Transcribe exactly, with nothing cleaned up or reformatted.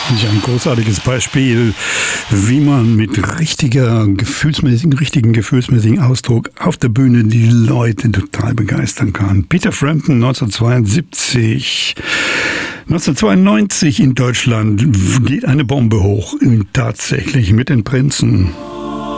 Ja, ein großartiges Beispiel, wie man mit richtiger, gefühlsmäßigen, richtigen gefühlsmäßigen Ausdruck auf der Bühne die Leute total begeistern kann. Peter Frampton, neunzehnhundertzweiundsiebzig. neunzehnhundertzweiundneunzig in Deutschland geht eine Bombe hoch, tatsächlich mit den Prinzen.